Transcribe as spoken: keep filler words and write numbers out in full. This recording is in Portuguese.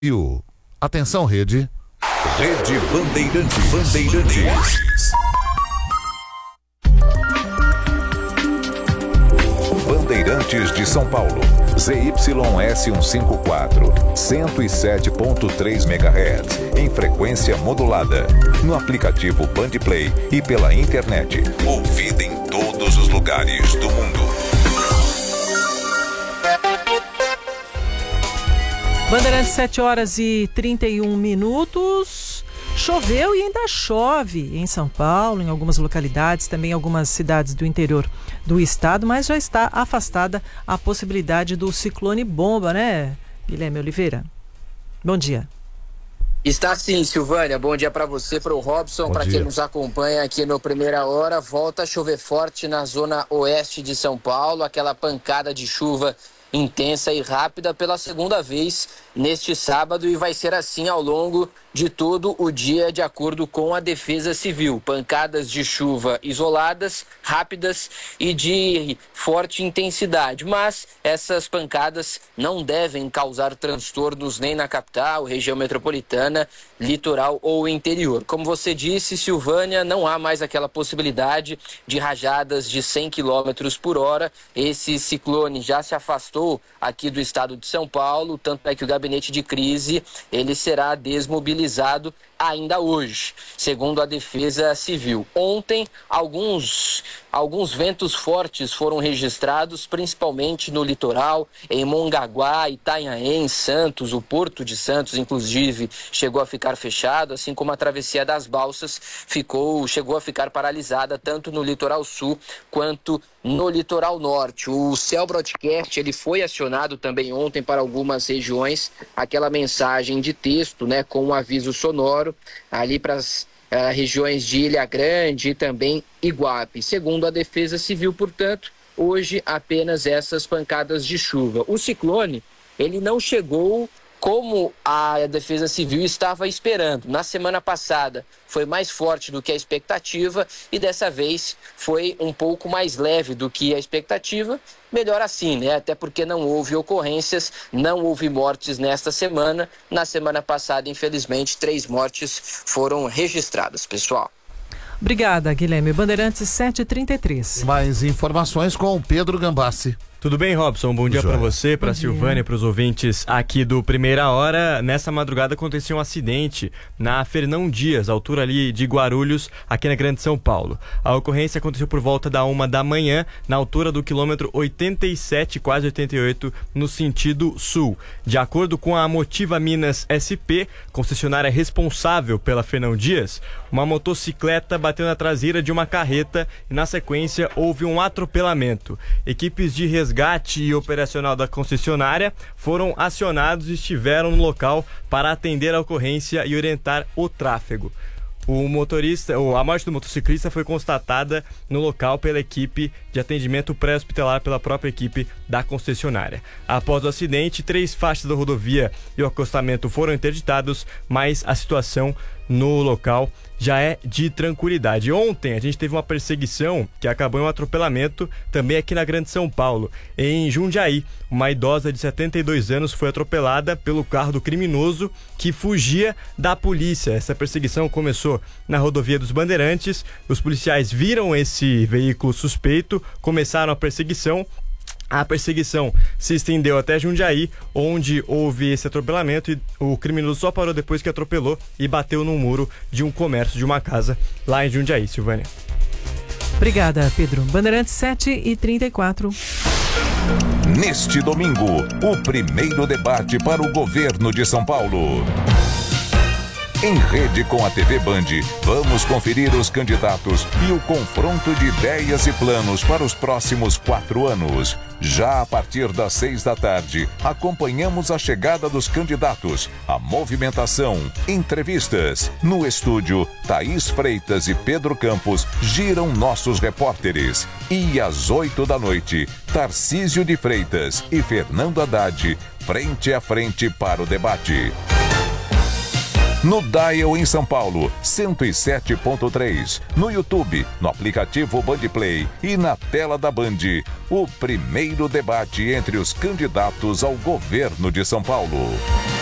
Atenção, rede. Rede Bandeirantes. Bandeirantes. Bandeirantes de São Paulo. Z Y S cento e cinquenta e quatro, cento e sete ponto três megahertz, em frequência modulada. No aplicativo Bandplay e pela internet. Ouvida em todos os lugares do mundo. Bandeirantes, sete horas e trinta e um minutos. Choveu e ainda chove em São Paulo, em algumas localidades, também em algumas cidades do interior do estado, mas já está afastada a possibilidade do ciclone bomba, né, Guilherme Oliveira? Bom dia. Está sim, Silvânia. Bom dia para você, para o Robson, para quem nos acompanha aqui no Primeira Hora. Volta a chover forte na zona oeste de São Paulo, aquela pancada de chuva intensa e rápida pela segunda vez neste sábado, e vai ser assim ao longo de todo o dia, de acordo com a Defesa Civil. Pancadas de chuva isoladas, rápidas e de forte intensidade, mas essas pancadas não devem causar transtornos nem na capital, região metropolitana, litoral ou interior. Como você disse, Silvânia, não há mais aquela possibilidade de rajadas de cem quilômetros por hora. Esse ciclone já se afastou aqui do estado de São Paulo, tanto é que o gabinete de crise ele será desmobilizado ainda hoje, segundo a Defesa Civil. Ontem, alguns, alguns ventos fortes foram registrados, principalmente no litoral, em Mongaguá, Itanhaém, Santos. O Porto de Santos, inclusive, chegou a ficar fechado, assim como a travessia das Balsas ficou, chegou a ficar paralisada, tanto no litoral sul quanto no litoral norte. O Cell Broadcast ele foi acionado também ontem para algumas regiões, aquela mensagem de texto, né, com um aviso sonoro, ali para as uh, regiões de Ilha Grande e também Iguape. Segundo a Defesa Civil, portanto, hoje apenas essas pancadas de chuva. O ciclone, ele não chegou como a Defesa Civil estava esperando. Na semana passada foi mais forte do que a expectativa e dessa vez foi um pouco mais leve do que a expectativa. Melhor assim, né? Até porque não houve ocorrências, não houve mortes nesta semana. Na semana passada, infelizmente, três mortes foram registradas, pessoal. Obrigada, Guilherme. Bandeirantes sete e trinta e três. Mais informações com o Pedro Gambassi. Tudo bem, Robson? Bom dia para você, para Silvânia, para os ouvintes aqui do Primeira Hora. Nessa madrugada aconteceu um acidente na Fernão Dias, altura ali de Guarulhos, aqui na Grande São Paulo. A ocorrência aconteceu por volta da uma da manhã, na altura do quilômetro oitenta e sete, quase oitenta e oito, no sentido sul. De acordo com a Motiva Minas S P, concessionária responsável pela Fernão Dias, uma motocicleta bateu na traseira de uma carreta e, na sequência, houve um atropelamento. Equipes de resgate resgate e operacional da concessionária foram acionados e estiveram no local para atender a ocorrência e orientar o tráfego. O motorista, ou a morte do motociclista foi constatada no local pela equipe de atendimento pré-hospitalar, pela própria equipe da concessionária. Após o acidente, três faixas da rodovia e o acostamento foram interditados, mas a situação no local já é de tranquilidade. Ontem a gente teve uma perseguição que acabou em um atropelamento também aqui na Grande São Paulo, em Jundiaí. Uma idosa de setenta e dois anos foi atropelada pelo carro do criminoso que fugia da polícia. Essa perseguição começou na rodovia dos Bandeirantes. Os policiais viram esse veículo suspeito, começaram a perseguição. A perseguição se estendeu até Jundiaí, onde houve esse atropelamento, e o criminoso só parou depois que atropelou e bateu no muro de um comércio, de uma casa lá em Jundiaí. Silvânia. Obrigada, Pedro. Bandeirantes sete e trinta e quatro. Neste domingo, o primeiro debate para o governo de São Paulo. Em rede com a T V Band, vamos conferir os candidatos e o confronto de ideias e planos para os próximos quatro anos. Já a partir das seis da tarde, acompanhamos a chegada dos candidatos, a movimentação, entrevistas. No estúdio, Thaís Freitas e Pedro Campos giram nossos repórteres. E às oito da noite, Tarcísio de Freitas e Fernando Haddad, frente a frente para o debate. No Dial em São Paulo, cento e sete ponto três. No YouTube, no aplicativo Bandplay e na tela da Band, o primeiro debate entre os candidatos ao governo de São Paulo.